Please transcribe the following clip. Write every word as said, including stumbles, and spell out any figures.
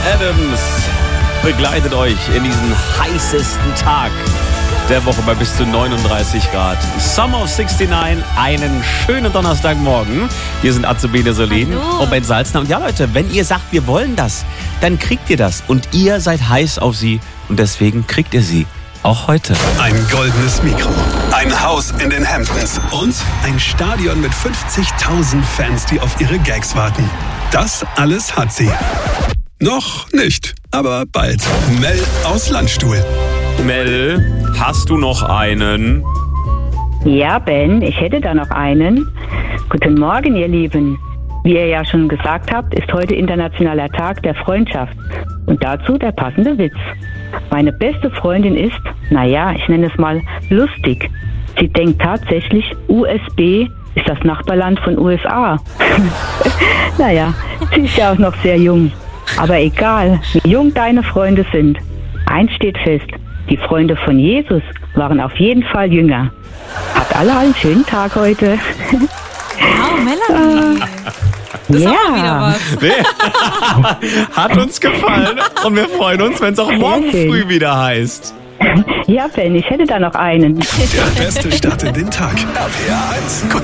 Adams begleitet euch in diesen heißesten Tag der Woche bei bis zu neununddreißig Grad. Summer of sixty-nine, einen schönen Donnerstagmorgen. Wir sind Azubine Solin Hallo. und Ben Salzner. Und ja, Leute, wenn ihr sagt, wir wollen das, dann kriegt ihr das. Und ihr seid heiß auf sie und deswegen kriegt ihr sie. Auch heute. Ein goldenes Mikro, ein Haus in den Hamptons und ein Stadion mit fünfzigtausend Fans, die auf ihre Gags warten. Das alles hat sie. Noch nicht, aber bald. Mel aus Landstuhl. Mel, hast du noch einen? Ja, Ben, ich hätte da noch einen. Guten Morgen, ihr Lieben. Wie ihr ja schon gesagt habt, ist heute Internationaler Tag der Freundschaft. Und dazu der passende Witz. Meine beste Freundin ist, naja, ich nenne es mal lustig. Sie denkt tatsächlich, U S B ist das Nachbarland von U S A. Naja, sie ist ja auch noch sehr jung. Aber egal, wie jung deine Freunde sind. Eins steht fest, die Freunde von Jesus waren auf jeden Fall jünger. Habt alle einen schönen Tag heute. Wow, Melanie. Das ist Ja. auch mal wieder was. Hat uns gefallen und wir freuen uns, wenn es auch morgen schön. früh wieder heißt. Ja, Ben, ich hätte da noch einen. Der beste Start in den Tag. R P R eins.